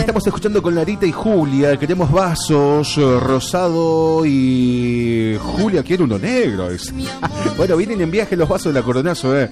Estamos escuchando con Larita y Julia. Queremos vasos, rosado y... Julia quiere uno negro. Bueno, vienen en viaje los vasos de la Coronazo,